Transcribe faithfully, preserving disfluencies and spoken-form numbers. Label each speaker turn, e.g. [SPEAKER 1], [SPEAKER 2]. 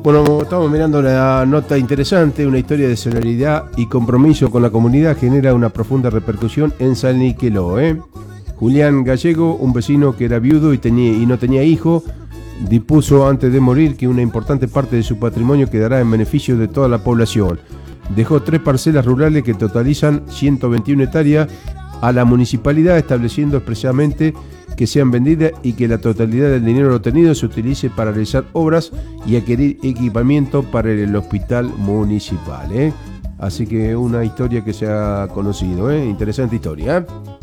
[SPEAKER 1] Bueno, estamos mirando una nota interesante, una historia de solidaridad y compromiso con la comunidad genera una profunda repercusión en San Niqueló, ¿eh? Julián Gallego, un vecino que era viudo y, tenía, y no tenía hijo, dispuso antes de morir que una importante parte de su patrimonio quedará en beneficio de toda la población. Dejó tres parcelas rurales que totalizan ciento veintiuna hectáreas a la municipalidad, estableciendo expresamente que sean vendidas y que la totalidad del dinero obtenido se utilice para realizar obras y adquirir equipamiento para el hospital municipal, ¿eh? Así que una historia que se ha conocido, ¿eh? Interesante historia, ¿eh?